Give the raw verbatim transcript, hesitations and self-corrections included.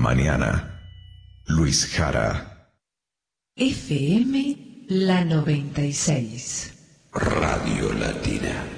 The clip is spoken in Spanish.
mañana. Luis Jara. F M La noventa y seis. Radio Latina.